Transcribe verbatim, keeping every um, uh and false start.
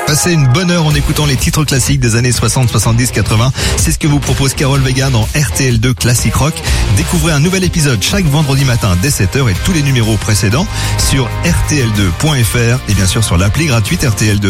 Passez une bonne heure en écoutant les titres classiques des années soixante, soixante-dix, quatre-vingts. C'est ce que vous propose Carole Vega dans R T L deux Classic Rock. Découvrez un nouvel épisode chaque vendredi matin dès sept heures et tous les numéros précédents sur R T L deux point F R et bien sûr sur l'appli gratuite R T L deux.